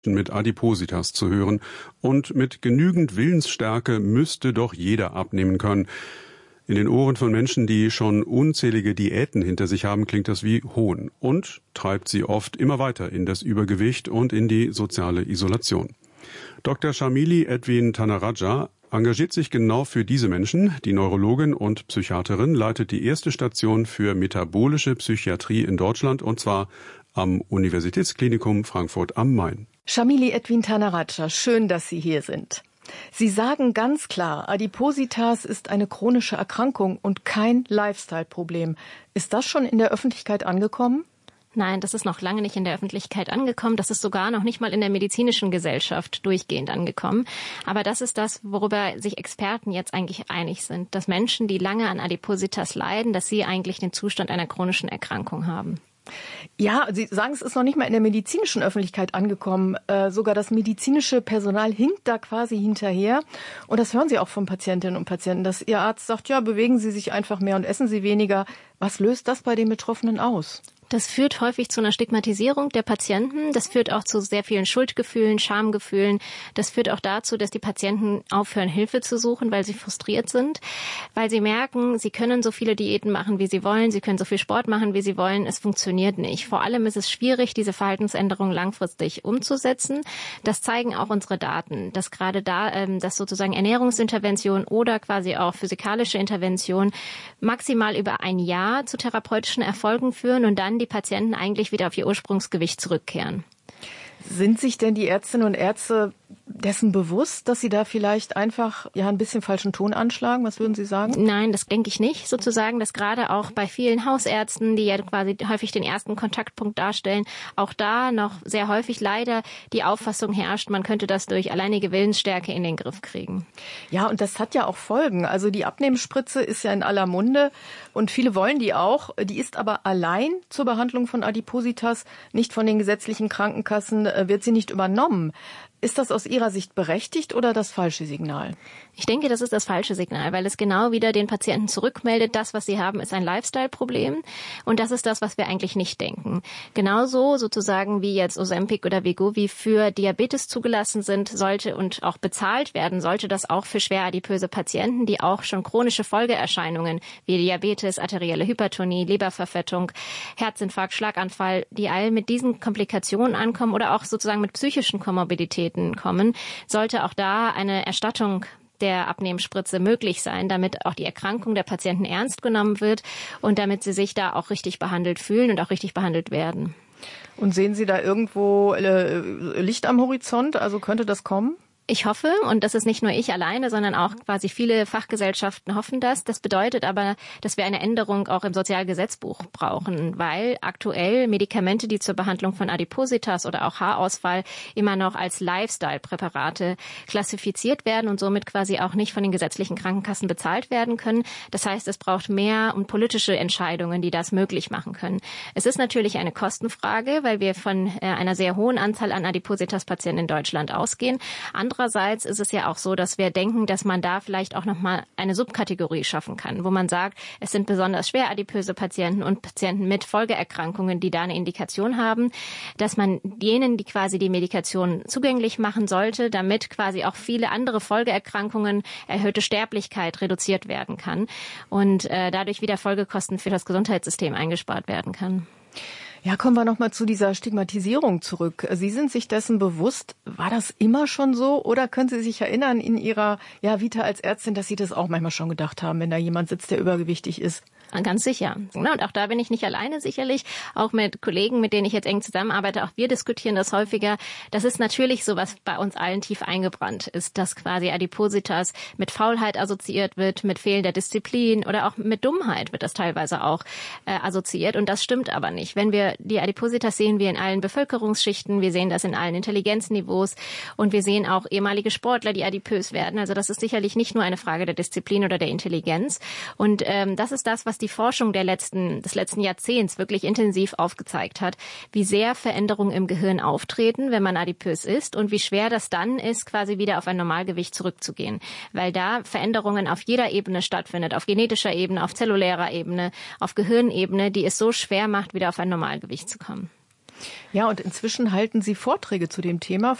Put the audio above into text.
mit Adipositas zu hören. Und mit genügend Willensstärke müsste doch jeder abnehmen können. In den Ohren von Menschen, die schon unzählige Diäten hinter sich haben, klingt das wie Hohn und treibt sie oft immer weiter in das Übergewicht und in die soziale Isolation. Dr. Shamili Edwin Thanaraja engagiert sich genau für diese Menschen. Die Neurologin und Psychiaterin leitet die erste Station für metabolische Psychiatrie in Deutschland, und zwar am Universitätsklinikum Frankfurt am Main. Shamili Edwin Thanaraja, schön, dass Sie hier sind. Sie sagen ganz klar, Adipositas ist eine chronische Erkrankung und kein Lifestyle-Problem. Ist das schon in der Öffentlichkeit angekommen? Nein, das ist noch lange nicht in der Öffentlichkeit angekommen. Das ist sogar noch nicht mal in der medizinischen Gesellschaft durchgehend angekommen. Aber das ist das, worüber sich Experten jetzt eigentlich einig sind, dass Menschen, die lange an Adipositas leiden, dass sie eigentlich den Zustand einer chronischen Erkrankung haben. Ja, Sie sagen, es ist noch nicht mal in der medizinischen Öffentlichkeit angekommen. Sogar das medizinische Personal hinkt da quasi hinterher. Und das hören Sie auch von Patientinnen und Patienten, dass Ihr Arzt sagt, ja, bewegen Sie sich einfach mehr und essen Sie weniger. Was löst das bei den Betroffenen aus? Das führt häufig zu einer Stigmatisierung der Patienten. Das führt auch zu sehr vielen Schuldgefühlen, Schamgefühlen. Das führt auch dazu, dass die Patienten aufhören, Hilfe zu suchen, weil sie frustriert sind, weil sie merken, sie können so viele Diäten machen, wie sie wollen, sie können so viel Sport machen, wie sie wollen. Es funktioniert nicht. Vor allem ist es schwierig, diese Verhaltensänderungen langfristig umzusetzen. Das zeigen auch unsere Daten, dass gerade da, dass sozusagen Ernährungsintervention oder quasi auch physikalische Intervention maximal über ein Jahr zu therapeutischen Erfolgen führen und dann die Patienten eigentlich wieder auf ihr Ursprungsgewicht zurückkehren. Sind sich denn die Ärztinnen und Ärzte dessen bewusst, dass sie da vielleicht einfach ein bisschen falschen Ton anschlagen? Was würden Sie sagen? Nein, das denke ich nicht. Sozusagen, dass gerade auch bei vielen Hausärzten, die ja quasi häufig den ersten Kontaktpunkt darstellen, auch da noch sehr häufig leider die Auffassung herrscht, man könnte das durch alleinige Willensstärke in den Griff kriegen. Ja, und das hat ja auch Folgen. Also die Abnehmspritze ist ja in aller Munde und viele wollen die auch. Die ist aber allein zur Behandlung von Adipositas, nicht von den gesetzlichen Krankenkassen, wird sie nicht übernommen. Ist das aus Ihrer Sicht berechtigt oder das falsche Signal? Ich denke, das ist das falsche Signal, weil es genau wieder den Patienten zurückmeldet, das, was sie haben, ist ein Lifestyle-Problem und das ist das, was wir eigentlich nicht denken. Genauso sozusagen wie jetzt Ozempic oder Wegovy für Diabetes zugelassen sind, sollte und auch bezahlt werden, sollte das auch für schwer adipöse Patienten, die auch schon chronische Folgeerscheinungen wie Diabetes, arterielle Hypertonie, Leberverfettung, Herzinfarkt, Schlaganfall, die all mit diesen Komplikationen ankommen oder auch sozusagen mit psychischen Komorbiditäten kommen, sollte auch da eine Erstattung der Abnehmspritze möglich sein, damit auch die Erkrankung der Patienten ernst genommen wird und damit sie sich da auch richtig behandelt fühlen und auch richtig behandelt werden. Und sehen Sie da irgendwo Licht am Horizont? Also könnte das kommen? Ich hoffe, und das ist nicht nur ich alleine, sondern auch quasi viele Fachgesellschaften hoffen das. Das bedeutet aber, dass wir eine Änderung auch im Sozialgesetzbuch brauchen, weil aktuell Medikamente, die zur Behandlung von Adipositas oder auch Haarausfall immer noch als Lifestyle-Präparate klassifiziert werden und somit quasi auch nicht von den gesetzlichen Krankenkassen bezahlt werden können. Das heißt, es braucht mehr und politische Entscheidungen, die das möglich machen können. Es ist natürlich eine Kostenfrage, weil wir von einer sehr hohen Anzahl an Adipositas-Patienten in Deutschland ausgehen. Andererseits ist es ja auch so, dass wir denken, dass man da vielleicht auch nochmal eine Subkategorie schaffen kann, wo man sagt, es sind besonders schwer adipöse Patienten und Patienten mit Folgeerkrankungen, die da eine Indikation haben, dass man jenen, die quasi die Medikation zugänglich machen sollte, damit quasi auch viele andere Folgeerkrankungen, erhöhte Sterblichkeit reduziert werden kann und dadurch wieder Folgekosten für das Gesundheitssystem eingespart werden kann. Ja, kommen wir nochmal zu dieser Stigmatisierung zurück. Sie sind sich dessen bewusst. War das immer schon so? Oder können Sie sich erinnern in Ihrer Vita als Ärztin, dass Sie das auch manchmal schon gedacht haben, wenn da jemand sitzt, der übergewichtig ist? Ganz sicher. Und auch da bin ich nicht alleine sicherlich. Auch mit Kollegen, mit denen ich jetzt eng zusammenarbeite, auch wir diskutieren das häufiger. Das ist natürlich so, was bei uns allen tief eingebrannt ist, dass quasi Adipositas mit Faulheit assoziiert wird, mit fehlender Disziplin oder auch mit Dummheit wird das teilweise auch assoziiert. Und das stimmt aber nicht. Wenn wir die Adipositas sehen wir in allen Bevölkerungsschichten, wir sehen das in allen Intelligenzniveaus und wir sehen auch ehemalige Sportler, die adipös werden. Also das ist sicherlich nicht nur eine Frage der Disziplin oder der Intelligenz. Und das ist das, was die Forschung des letzten Jahrzehnts wirklich intensiv aufgezeigt hat, wie sehr Veränderungen im Gehirn auftreten, wenn man adipös ist und wie schwer das dann ist, quasi wieder auf ein Normalgewicht zurückzugehen. Weil da Veränderungen auf jeder Ebene stattfindet, auf genetischer Ebene, auf zellulärer Ebene, auf Gehirnebene, die es so schwer macht, wieder auf ein Normalgewicht zu kommen. Ja, und inzwischen halten Sie Vorträge zu dem Thema.